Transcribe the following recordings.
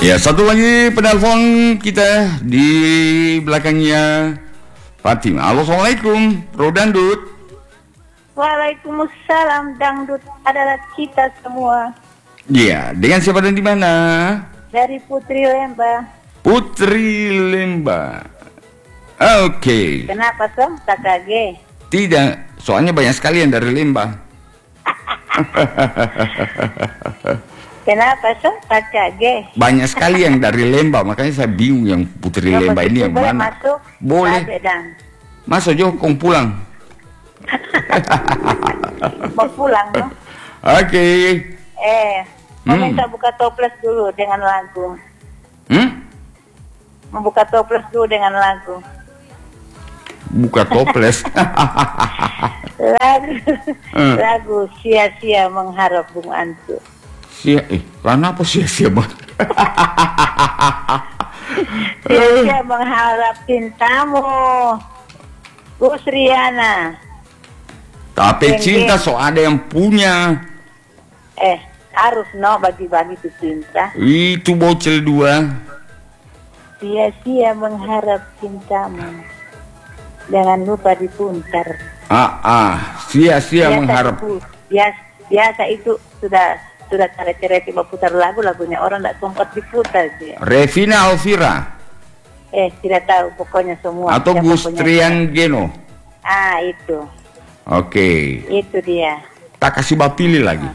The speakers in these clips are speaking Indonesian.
Ya, satu lagi penelpon kita di belakangnya Fatima. Halo, assalamualaikum, Bro Dangdut. Waalaikumsalam, Dangdut adalah kita semua. Iya, dengan siapa dan di mana? Dari Putri Lemba. Putri Lemba. Oke. Kenapa Som? Tak kaget? Tidak, soalnya banyak sekali yang dari Lembang. Kenapa Som? Tak kaget? Banyak sekali yang dari Lembang, makanya saya bingung yang Putri Lemba ini yang boleh mana. masuk? Boleh. Masuk Jokong pulang. Mau pulang, no? Oke. Mau minta buka toples dulu dengan lagu. Membuka toples dulu dengan lagu. Buka toples. Lagu sia-sia mengharap Bung Antu. Kenapa sia-sia banget? Sia-sia mengharap cintamu, Gus Riana. Tapi cinta so ada yang punya. Harus bagi-bagi tuh cinta. Itu bocil dua. Sia-sia mengharap cintamu. Jangan lupa diputar. Sia-sia mengharap. Biasa itu sudah cara-cara tiba putar lagunya orang tidak sempat diputar sih. Revina Alvira. Tidak tahu pokoknya semua. Atau Gustrian Geno. Itu. Oke. Itu dia. Tak kasih bapili lagi.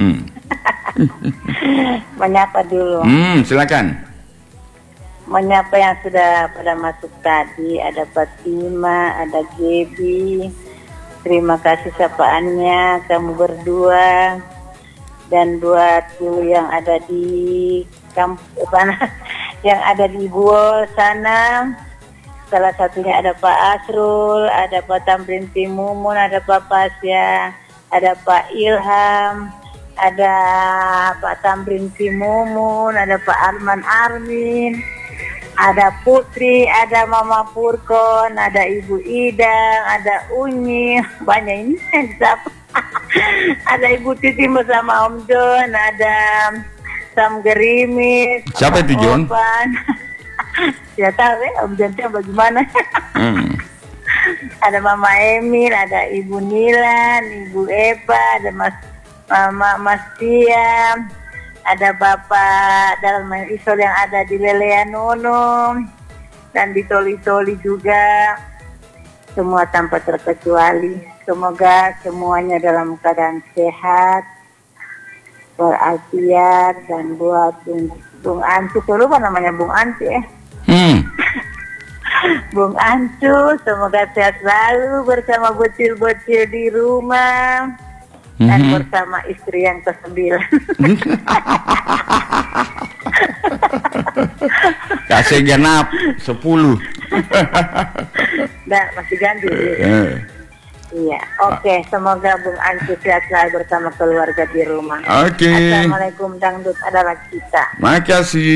Menyapa dulu. Silakan. Menyapa yang sudah pada masuk tadi, ada Fatima, ada Gebi. Terima kasih sapaannya kamu berdua. Dan buat dulu yang ada di yang ada di Buol sana. Salah satunya ada Pak Asrul, ada Pak Tamrin Timumun, ada Pak Pasya, ada Pak Ilham, ada Pak Tamrin Timumun, ada Pak Arman Armin, ada Putri, ada Mama Purkon, ada Ibu Idang, ada Unyi, banyak ini yang siapa? Ada Ibu Titi bersama Om John, ada Sam Gerimis. Siapa itu John? Ya tahu Om John itu bagaimana? Ada Mama Emil, ada Ibu Nilan, Ibu Eva, ada Mas Tia, ada Bapak dalam Isol yang ada di Leleanono dan di Toli-Toli juga. Semua tanpa terkecuali. Semoga semuanya dalam keadaan sehat, beralfiat, dan buat Bung Ancu, lupa namanya Bung Ancu Bung Ancu, semoga sehat selalu bersama bocil-bocil di rumah dan bersama istri yang ke-9. Kasih genap 10. Nah, masih ganti. Iya, oke. Semoga Bung Ancu sehat selalu bersama keluarga di rumah. Oke. Assalamualaikum, Dangdut adalah kita. Makasih.